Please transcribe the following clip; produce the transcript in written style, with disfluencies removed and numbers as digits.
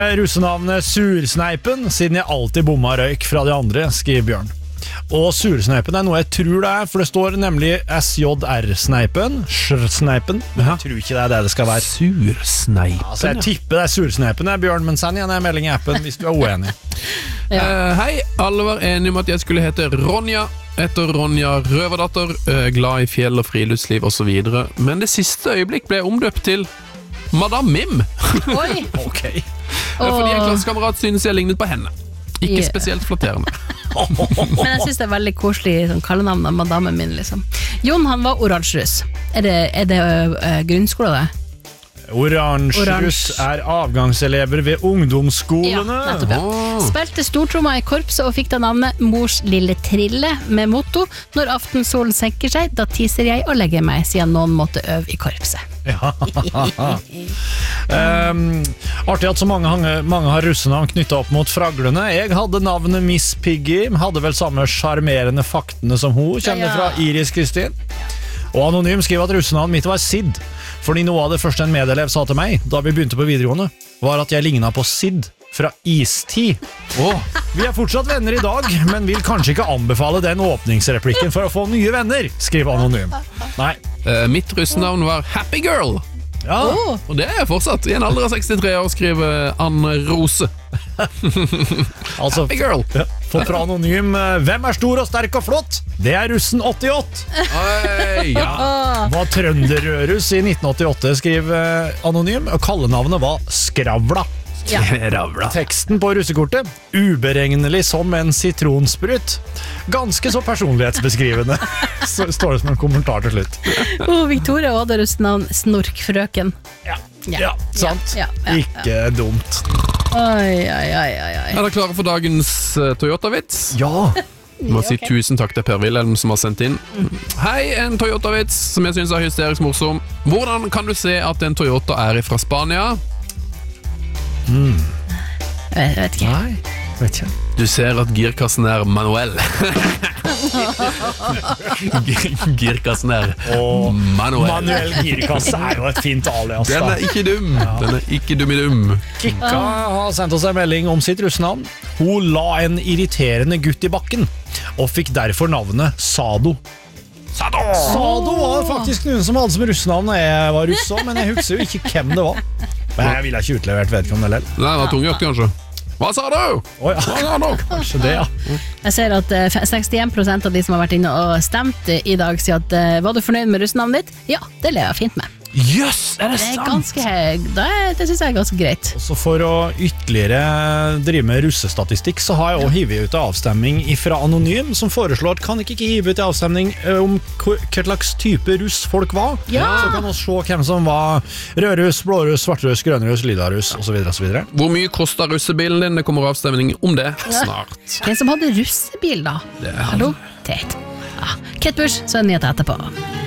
Russenavnet Sursneipen, siden jeg alltid bomma røyk fra de andre, skriver Bjørn. Og Sursneipen noe jeg tror det for det står nemlig SJR-sneipen, Sneipen. Jeg tror ikke det det skal være. Sursneipen. Altså, jeg tipper det Sursneipen, Bjørn, men send igjen en melding i appen hvis du uenig. Hei, alle var enige om at jeg skulle hete Ronja. Etter Ronja Røverdatter, glad i fjell og friluftsliv og så videre. Men det siste øyeblikk ble omdøpt til Madame Mim. Oi. Ok. Fordi en klassekamerat synes jeg lignet på henne. Ikke spesielt flatterende. Men jeg synes det veldig koselig sånn kallenavn av madammen min liksom. Jon, han var oransjeruss. Er det grunnskole det? Oransjeruss avgangselever ved ungdomsskolene. Ja, nettopp. Spilte stortromma i korpset og fikk da navnet Mors lille trille med motto: når aftensolen senker seg, da tiser jeg og legger meg, siden noen måtte øve i korpset. Ja. Artig at så mange har russenavn knyttet opp mot fraglene. Jeg hadde navnet Miss Piggy, hadde vel samme charmerende faktene som hun, kjenner fra Iris Kristin. Og Anonym skriver at russenavnet mitt var Sid, fordi noe av det første en medelev sa til meg da vi begynte på videregående, var at jeg lignet på Sid fra Istid. Vi fortsatt venner i dag, men vil kanskje ikke anbefale den åpningsreplikken for å få nye venner, skriver Anonym. Nei. Mitt russenavn var Happy Girl. Ja. Og det er fortsatt. I en alder av 63 år skriver Anne Rose. Altså, Happy Girl. Ja. For fra Anonym, hvem er stor og sterk og flott? Det er russen 88. Oi, ja. Var trønderrørus i 1988, skriver Anonym, og kallenavnet var Skravla. Ja. Teksten på russekortet: uberegnelig som en sitronsprut. Ganske så personlighetsbeskrivende. Så står det som en kommentar til slutt. Victoria hadde russenavn Snorkfrøken. Ja, sant? Ja. Ikke dumt. Oi. Er dere klare for dagens Toyota-vits? Ja. Må si tusen takk til Per Wilhelm som har sendt inn. Hei, en Toyota-vits som jeg synes er hysterisk morsom. Hvordan kan du se at en Toyota er fra Spania? Jeg vet ikke. Nei, vet ikke. Du ser at girkassen er manuell. Girkassen er manuell. Manuell girkasse er jo et fint alias. Den er ikke dum. Den er ikke dum i dum. Kikka har sendt oss en melding om sitt russenavn. Hun la en irriterende gutt i bakken og fikk derfor navnet Sado. Sado var faktisk noen som hadde som russenavn da jeg var russ også, men jeg husker jo ikke hvem det var. Men jeg ville ikke utlevert vedkommende lell. Nei, det var tunghørt kanskje. Hva sa du? Hva sa du? Kanskje det, ja. Jeg ser at 61% av de som har vært inne og stemt i dag sier at var du fornøyd med russenavnet ditt? Ja, det lever jeg fint med. Jøss, er det Det er sant? ganske det synes jeg er ganske greit. Så for å ytterligere drive med russestatistikk, så har jeg også hivet ut en avstemning fra Anonym, som foreslår at kan ikke hive ut en avstemning om hva slags type russ folk var. Ja. Så kan vi se hvem som var rødruss, blåruss, svartruss, grønruss, lidaruss, og så videre, og så videre. Hvor mye koster russebilen din? Det kommer avstemning om det snart. Hvem som hadde russebil da? Det er han. Hallo? Teit. Ja. Kate Bush, så er nyheter etterpå.